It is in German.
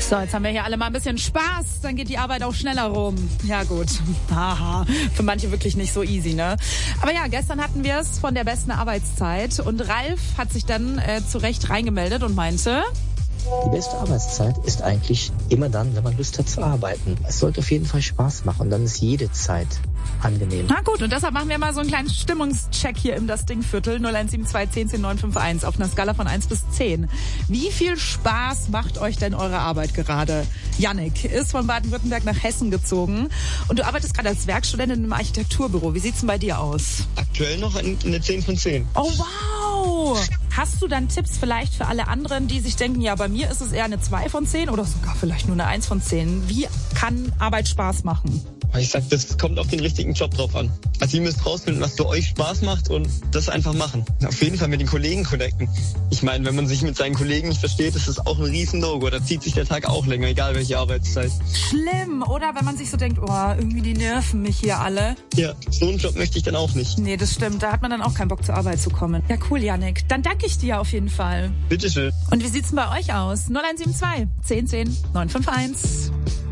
So, jetzt haben wir hier alle mal ein bisschen Spaß, dann geht die Arbeit auch schneller rum. Ja gut, haha, für manche wirklich nicht so easy, ne? Aber ja, gestern hatten wir es von der besten Arbeitszeit und Ralf hat sich dann zu Recht reingemeldet und meinte... Die beste Arbeitszeit ist eigentlich immer dann, wenn man Lust hat zu arbeiten. Es sollte auf jeden Fall Spaß machen und dann ist jede Zeit angenehm. Na gut, und deshalb machen wir mal so einen kleinen Stimmungscheck hier im Das Ding-Viertel 0172 10 10 951 auf einer Skala von 1 bis 10. Wie viel Spaß macht euch denn eure Arbeit gerade? Yannick ist von Baden-Württemberg nach Hessen gezogen und du arbeitest gerade als Werkstudentin im Architekturbüro. Wie sieht's denn bei dir aus? Aktuell noch eine 10 von 10. Oh wow! Hast du dann Tipps vielleicht für alle anderen, die sich denken, ja, bei mir ist es eher eine 2 von 10 oder sogar vielleicht nur eine 1 von 10? Wie kann Arbeit Spaß machen? Ich sag, das kommt auf den richtigen Job drauf an. Also ihr müsst rausfinden, was für euch Spaß macht und das einfach machen. Auf jeden Fall mit den Kollegen connecten. Ich meine, wenn man sich mit seinen Kollegen nicht versteht, ist das auch ein Riesen-No-Go. Da zieht sich der Tag auch länger, egal welche Arbeitszeit. Schlimm, oder? Wenn man sich so denkt, oh, irgendwie die nerven mich hier alle. Ja, so einen Job möchte ich dann auch nicht. Nee, das stimmt. Da hat man dann auch keinen Bock zur Arbeit zu kommen. Ja, cool, Yannick. Dann danke ich dir auf jeden Fall. Bitteschön. Und wie sieht's denn bei euch aus? 0172 10 10 951.